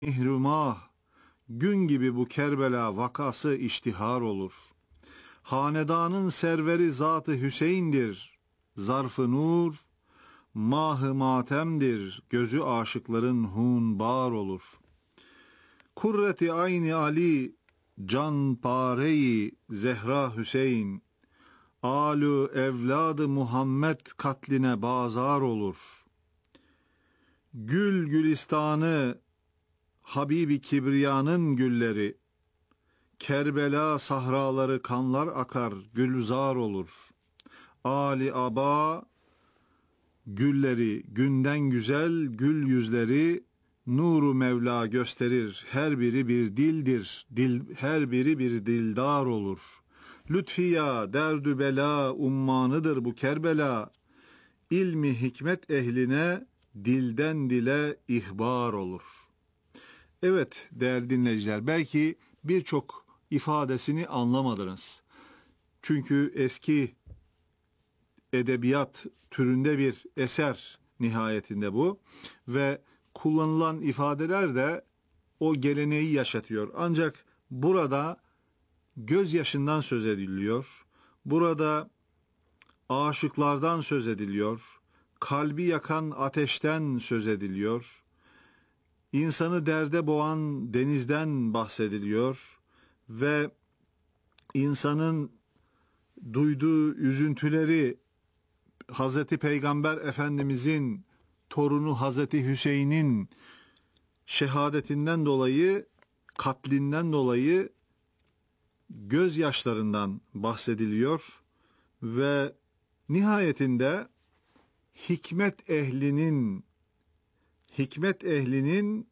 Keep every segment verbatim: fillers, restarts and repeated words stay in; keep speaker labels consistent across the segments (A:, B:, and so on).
A: mihrumah, gün gibi bu Kerbela vakası iştihar olur. Hanedanın serveri Zat-ı Hüseyin'dir, zarf-ı nur, mah-ı matemdir, gözü aşıkların hunbar olur. Kurreti ayni Ali, can pareyi Zehra Hüseyin, alü evladı Muhammed katline bazar olur. Gül gülistanı Habibi Kibriya'nın gülleri, Kerbela sahraları kanlar akar, gülzar olur. Ali Aba gülleri, günden güzel gül yüzleri, nuru Mevla gösterir. Her biri bir dildir, dil, her biri bir dildar olur. Lütfiya, derdü bela, ummanıdır bu Kerbela. İlmi hikmet ehline, dilden dile ihbar olur. Evet değerli dinleyiciler, belki birçok ifadesini anlamadınız. Çünkü eski edebiyat türünde bir eser nihayetinde bu ve kullanılan ifadeler de o geleneği yaşatıyor. Ancak burada gözyaşından söz ediliyor. Burada aşıklardan söz ediliyor. Kalbi yakan ateşten söz ediliyor. İnsanı derde boğan denizden bahsediliyor ve insanın duyduğu üzüntüleri Hazreti Peygamber Efendimizin torunu Hazreti Hüseyin'in şehadetinden dolayı, katlinden dolayı gözyaşlarından bahsediliyor ve nihayetinde hikmet ehlinin hikmet ehlinin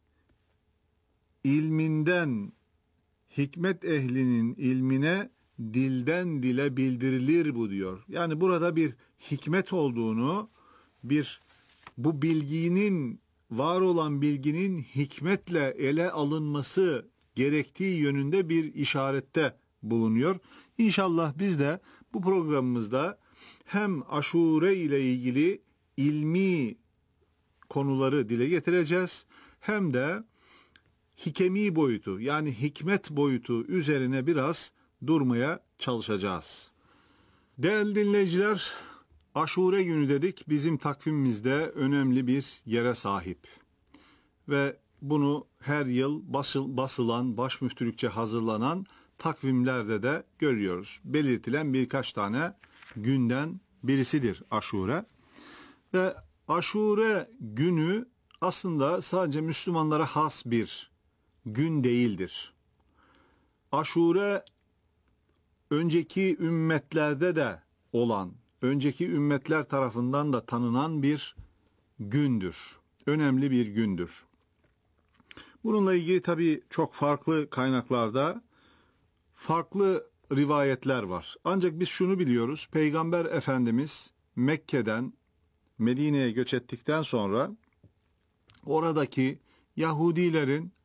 A: ilminden, hikmet ehlinin ilmine dilden dile bildirilir bu diyor. Yani burada bir hikmet olduğunu, bir bu bilginin, var olan bilginin hikmetle ele alınması gerektiği yönünde bir işarette bulunuyor. İnşallah biz de bu programımızda hem Aşure ile ilgili ilmi konuları dile getireceğiz, hem de hikemi boyutu, yani hikmet boyutu üzerine biraz durmaya çalışacağız. Değerli dinleyiciler, Aşure günü dedik, bizim takvimimizde önemli bir yere sahip. Ve bunu her yıl basıl, basılan, baş müftülükçe hazırlanan takvimlerde de görüyoruz. Belirtilen birkaç tane günden birisidir Aşure. Ve Aşure günü aslında sadece Müslümanlara has bir gün değildir. Aşure önceki ümmetlerde de olan, önceki ümmetler tarafından da tanınan bir gündür. Önemli bir gündür. Bununla ilgili tabii çok farklı kaynaklarda farklı rivayetler var. Ancak biz şunu biliyoruz, Peygamber Efendimiz Mekke'den Medine'ye göç ettikten sonra oradaki Yahudilerin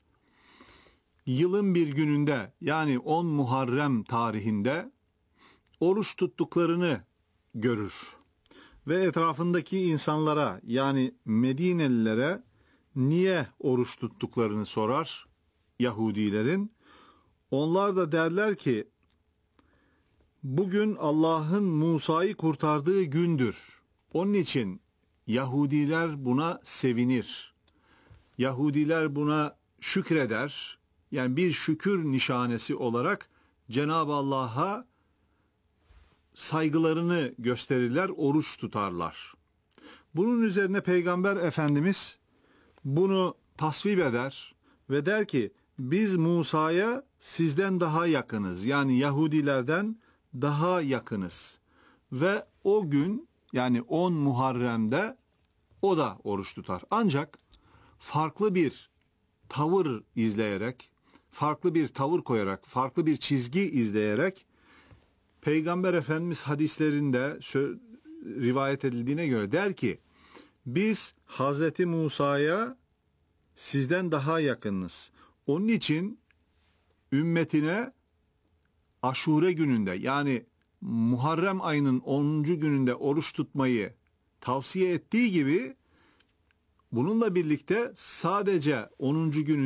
A: yılın bir gününde, yani on Muharrem tarihinde oruç tuttuklarını görür. Ve etrafındaki insanlara, yani Medinelilere niye oruç tuttuklarını sorar Yahudilerin. Onlar da derler ki bugün Allah'ın Musa'yı kurtardığı gündür. Onun için Yahudiler buna sevinir. Yahudiler buna şükreder. Yani bir şükür nişanesi olarak Cenab-ı Allah'a saygılarını gösterirler, oruç tutarlar. Bunun üzerine Peygamber Efendimiz bunu tasvip eder ve der ki biz Musa'ya sizden daha yakınız. Yani Yahudilerden daha yakınız. Ve o gün, yani on Muharrem'de o da oruç tutar. Ancak farklı bir tavır izleyerek, farklı bir tavır koyarak, farklı bir çizgi izleyerek Peygamber Efendimiz hadislerinde rivayet edildiğine göre der ki biz Hazreti Musa'ya sizden daha yakınız. Onun için ümmetine Aşure gününde, yani Muharrem ayının onuncu gününde oruç tutmayı tavsiye ettiği gibi bununla birlikte sadece onuncu günü